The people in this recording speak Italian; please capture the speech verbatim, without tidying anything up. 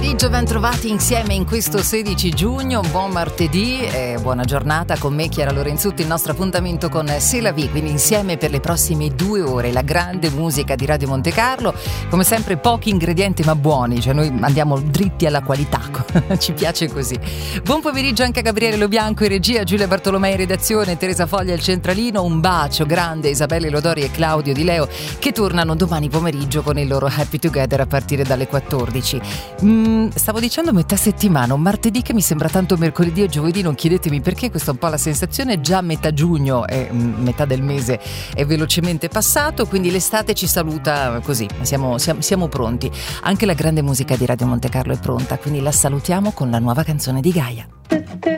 pomeriggio, ben trovati insieme in questo sedici giugno, buon martedì e buona giornata con me Chiara Lorenzutti, il nostro appuntamento con C'est la vie, quindi insieme per le prossime due ore, la grande musica di Radio Monte Carlo, come sempre pochi ingredienti ma buoni, cioè noi andiamo dritti alla qualità, ci piace così. Buon pomeriggio anche a Gabriele Lo Bianco in regia, Giulia Bartolomei in redazione, Teresa Foglia al centralino, un bacio grande Isabelle Lodori e Claudio Di Leo che tornano domani pomeriggio con il loro Happy Together a partire dalle quattordici. Mm, stavo dicendo metà settimana, un martedì che mi sembra tanto mercoledì e giovedì, non chiedetemi perché, questa è un po' la sensazione, già metà giugno e mm, metà del mese è velocemente passato, quindi l'estate ci saluta così, siamo, siamo, siamo pronti. Anche la grande musica di Radio Monte Carlo è pronta, quindi la salutiamo con la nuova canzone di Gaia.